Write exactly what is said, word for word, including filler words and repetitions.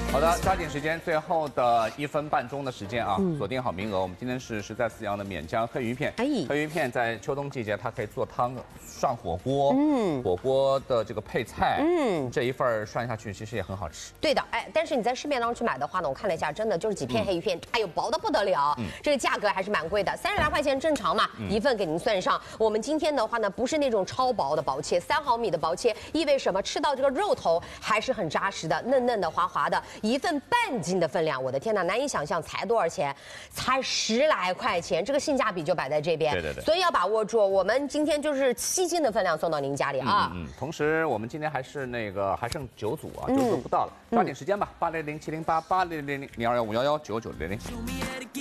好的，抓紧时间，最后的一分半钟的时间啊， 嗯锁定好名额。我们今天是实在四阳的勉江黑鱼片。 哎黑鱼片在秋冬季节，它可以做汤、涮火锅， 嗯火锅的这个配菜， 嗯这一份儿涮下去其实也很好吃。 对的，哎，但是你在市面当中去买的话呢，我看了一下，真的就是几片黑鱼片，哎呦，薄的不得了， 嗯这个价格还是蛮贵的，三十来块钱正常嘛，一份给您算上。我们今天的话呢，不是那种超薄的薄切，三毫米的薄切，意味什么？吃到这个肉头还是很扎实的，嫩嫩的、滑滑的，一份半斤的分量，我的天哪，难以想象，才多少钱？才十来块钱，这个性价比就摆在这边。 对对对。 所以要把握住，我们今天就是七斤的分量送到您家里啊。 嗯嗯。同时，我们今天还是那个还剩九组啊，九组不到了，抓紧时间吧，八零零七零八八零零零零二幺五幺幺九九零零。